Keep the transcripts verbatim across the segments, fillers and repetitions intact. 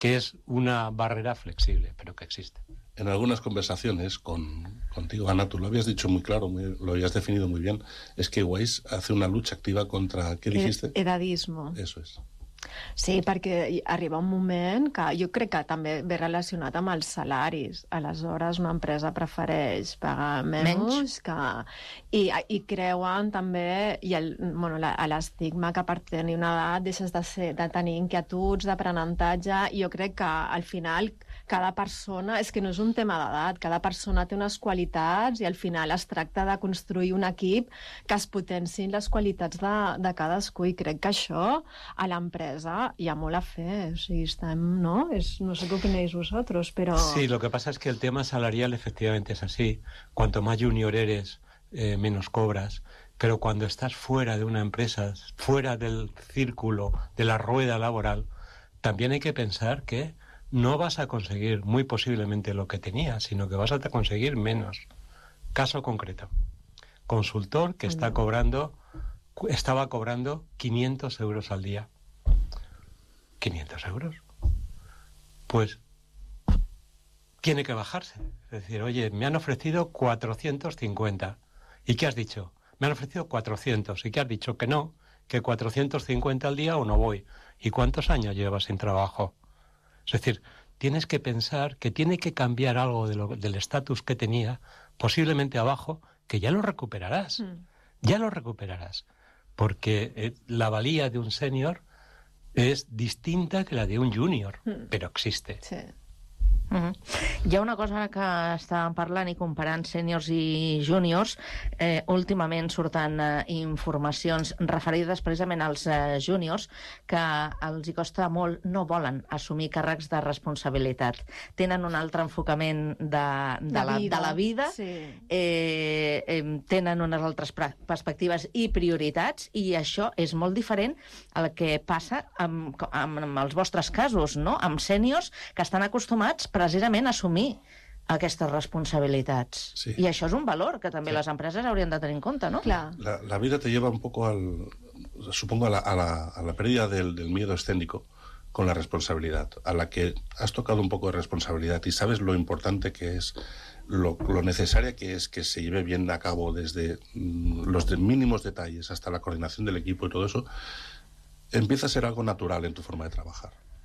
que es una barrera flexible, pero que existe. En algunas conversaciones con, contigo, Ana, tú lo habías dicho muy claro, muy, lo habías definido muy bien, es que Wise hace una lucha activa contra, ¿qué dijiste? Edadismo. Eso és. Sí, perquè arriba un moment que jo crec que també ve relacionat amb els salaris. Aleshores, una empresa prefereix pagar menys, menys. Que, i, i creuen també i el, bueno, l'estigma que per tenir una edat deixes de, ser, de tenir inquietuds d'aprenentatge, i jo crec que al final cada persona, és que no és un tema d'edat, cada persona té unes qualitats i al final es tracta de construir un equip que es potenciïn les qualitats de, de cadascú, i crec que això a l'empresa hi ha molt a fer, o sigui, estem, ¿no? Es, no sé qué opináis vosotros, pero... Sí, lo que pasa es que el tema salarial efectivamente es así. Cuanto más junior eres, eh, menos cobras, pero cuando estás fuera de una empresa, fuera del círculo, de la rueda laboral, también hay que pensar que no vas a conseguir muy posiblemente lo que tenías, sino que vas a conseguir menos. Caso concreto. Consultor que está cobrando, estaba cobrando quinientos euros al día. quinientos euros. Pues tiene que bajarse. Es decir, oye, me han ofrecido cuatrocientos cincuenta. ¿Y qué has dicho? Me han ofrecido cuatrocientos. ¿Y qué has dicho? Que no, que cuatrocientos cincuenta al día o no voy. ¿Y cuántos años llevas sin trabajo? Es decir, tienes que pensar que tiene que cambiar algo de lo, del estatus que tenía, posiblemente abajo, que ya lo recuperarás. Mm. Ya lo recuperarás. Porque eh, la valía de un senior és distinta que la d'un júnior, mm. però existe. Sí. Mm-hmm. Hi ha una cosa que estàvem parlant i comparant sèniors i júniors. Eh, últimament surten eh, informacions referides precisament als eh, júniors que els hi costa molt, no volen assumir càrrecs de responsabilitat. Tenen un altre enfocament de, de, de, la, vida. de la vida, sí. eh, eh, tenen unes altres perspectives i prioritats, i això és molt diferent al que passa amb, amb, amb els vostres casos, no? Amb sèniors que estan acostumats precisament assumir aquestes responsabilitats. Sí. I això és un valor que també sí. les empreses haurien de tenir en compte, ¿no? Clar. La, la vida te lleva un poco al, supongo, a la, a la, a la pérdida del, del miedo escénico con la responsabilidad, a la que has tocado un poco de responsabilidad y sabes lo importante que es, lo, lo necesaria que es que se lleve bien a cabo desde mm, los de mínimos detalles hasta la coordinación del equipo y todo eso, empieza a ser algo natural en tu forma de trabajar.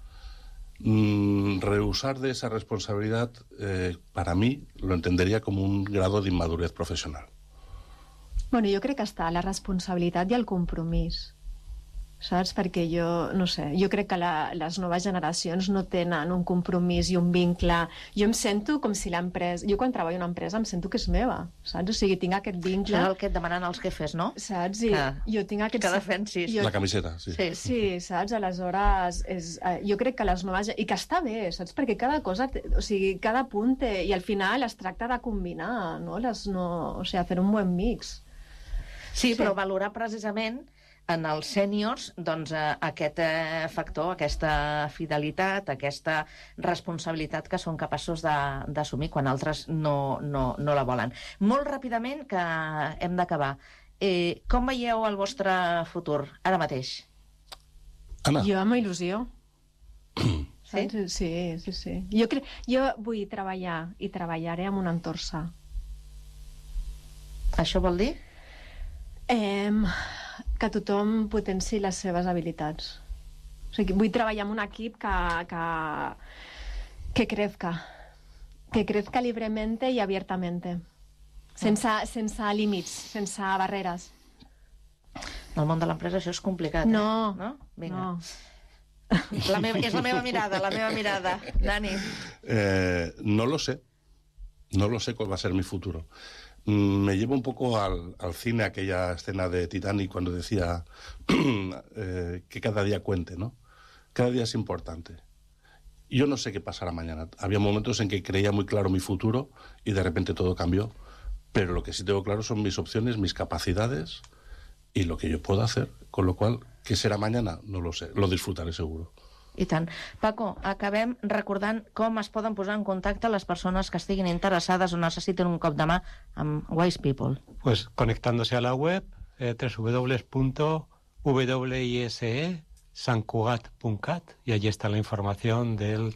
Mm, rehusar de esa responsabilidad, eh, para mí, lo entendería como un grado de inmadurez profesional. Bueno, jo crec que està la responsabilitat i el compromís, saps? Perquè jo, no sé, jo crec que la, les noves generacions no tenen un compromís i un vincle. Jo em sento com si l'empresa... Jo quan treballo en una empresa em sento que és meva, saps? O sigui, tinc aquest vincle... Això és el que et demanen els jefes, no? Saps? I que, jo tinc aquest... Que defensis. Jo... La camiseta, sí. Sí, sí, saps? Aleshores, és, jo crec que les noves... I que està bé, saps? Perquè cada cosa... O sigui, cada punt té... I al final es tracta de combinar, no? Les, no... O sigui, fer un bon mix. Sí, sí, però valorar precisament en els sèniors doncs, eh, aquest eh, factor, aquesta fidelitat, aquesta responsabilitat que són capaços d'assumir quan altres no, no, no la volen. Molt ràpidament, que hem d'acabar. Eh, com veieu el vostre futur ara mateix? Anna. Jo amb il·lusió. Sí? Sí, sí, sí. Jo, cre... jo vull treballar i treballaré amb un entorn sa. Això vol dir? Eh, que tothom potenciï les seves habilitats. O sigui, vull treballar amb un equip que, que, que crezca. Que crezca libremente y abiertamente. Sense, sense límits, sense barreres. En el món de l'empresa això és complicat, no, eh? No? Vinga. No. La meva, és la meva mirada, la meva mirada. Dani. Eh, no lo sé. No lo sé cuál va a ser mi futuro. Me llevo un poco al, al cine aquella escena de Titanic cuando decía eh, que cada día cuente, ¿no? Cada día es importante. Yo no sé qué pasará mañana. Había momentos en que creía muy claro mi futuro y de repente todo cambió. Pero lo que sí tengo claro son mis opciones, mis capacidades y lo que yo puedo hacer. Con lo cual, ¿qué será mañana? No lo sé. Lo disfrutaré seguro. I tant. Paco, acabem recordant com es poden posar en contacte les persones que estiguin interessades o necessiten un cop de mà amb Wise People. Pues conectándose a la web eh, doble u doble u doble u punto wise sancugat punto cat y allí está la información del